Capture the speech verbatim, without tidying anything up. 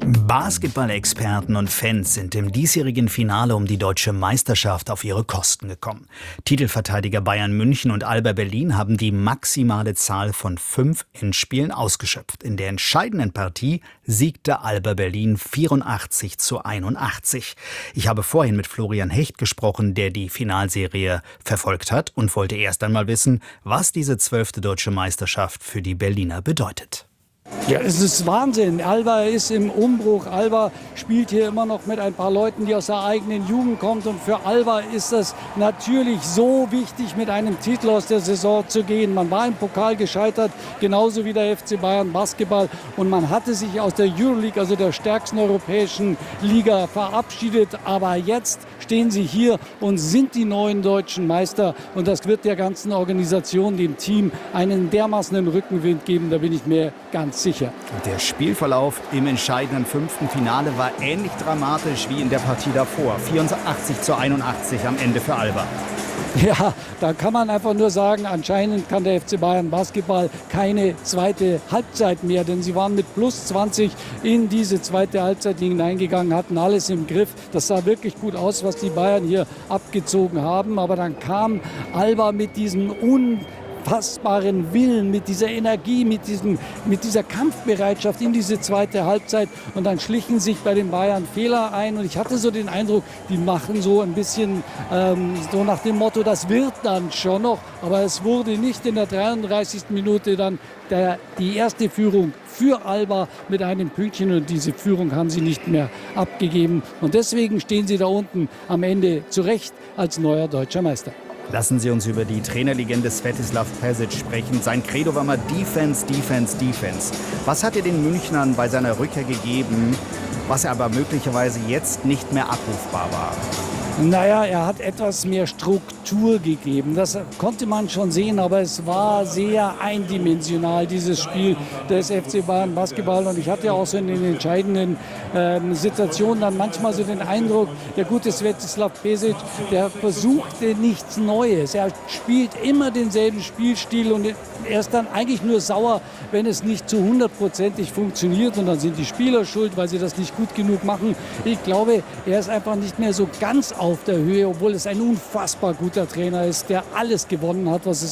Basketball-Experten und Fans sind im diesjährigen Finale um die deutsche Meisterschaft auf ihre Kosten gekommen. Titelverteidiger Bayern München und Alba Berlin haben die maximale Zahl von fünf Endspielen ausgeschöpft. In der entscheidenden Partie siegte Alba Berlin vierundachtzig zu einundachtzig. Ich habe vorhin mit Florian Hecht gesprochen, der die Finalserie verfolgt hat und wollte erst einmal wissen, was diese zwölfte deutsche Meisterschaft für die Berliner bedeutet. Ja, es ist Wahnsinn. Alba ist im Umbruch. Alba spielt hier immer noch mit ein paar Leuten, die aus der eigenen Jugend kommen. Und für Alba ist es natürlich so wichtig, mit einem Titel aus der Saison zu gehen. Man war im Pokal gescheitert, genauso wie der F C Bayern Basketball. Und man hatte sich aus der Euroleague, also der stärksten europäischen Liga, verabschiedet. Aber jetzt stehen sie hier und sind die neuen deutschen Meister. Und das wird der ganzen Organisation, dem Team, einen dermaßenen Rückenwind geben. Da bin ich mir ganz sicher. Der Spielverlauf im entscheidenden fünften Finale war ähnlich dramatisch wie in der Partie davor. vierundachtzig zu einundachtzig am Ende für Alba. Ja, da kann man einfach nur sagen, anscheinend kann der F C Bayern Basketball keine zweite Halbzeit mehr, denn sie waren mit plus zwanzig in diese zweite Halbzeit hineingegangen, hatten alles im Griff. Das sah wirklich gut aus, was die Bayern hier abgezogen haben, aber dann kam Alba mit diesem un unfassbaren Willen, mit dieser Energie, mit, diesem, mit dieser Kampfbereitschaft in diese zweite Halbzeit. Und dann schlichen sich bei den Bayern Fehler ein. Und ich hatte so den Eindruck, die machen so ein bisschen ähm, so nach dem Motto, das wird dann schon noch. Aber es wurde nicht in der dreiunddreißigsten Minute dann der, die erste Führung für Alba mit einem Pünktchen. Und diese Führung haben sie nicht mehr abgegeben. Und deswegen stehen sie da unten am Ende zu Recht als neuer deutscher Meister. Lassen Sie uns über die Trainerlegende Svetislav Pesic sprechen. Sein Credo war mal Defense, Defense, Defense. Was hat er den Münchnern bei seiner Rückkehr gegeben, was aber möglicherweise jetzt nicht mehr abrufbar war? Naja, er hat etwas mehr Struktur gegeben. Das konnte man schon sehen, aber es war sehr eindimensional, dieses Spiel des F C Bayern Basketball. Und ich hatte auch so in den entscheidenden ähm, Situationen dann manchmal so den Eindruck, der gute Svetislav Pesic, der versuchte nichts Neues. Er spielt immer denselben Spielstil und er ist dann eigentlich nur sauer, wenn es nicht zu hundertprozentig funktioniert. Und dann sind die Spieler schuld, weil sie das nicht gut genug machen. Ich glaube, er ist einfach nicht mehr so ganz auf der Höhe, obwohl es ein unfassbar guter Trainer ist, der alles gewonnen hat, was es